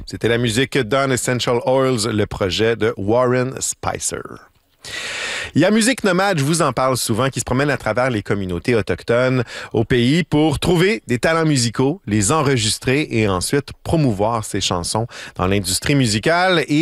C'était la musique dans Essential Oils, le projet de Warren Spicer. Il y a Musique Nomade, je vous en parle souvent, qui se promène à travers les communautés autochtones au pays pour trouver des talents musicaux, les enregistrer et ensuite promouvoir ces chansons dans l'industrie musicale. Et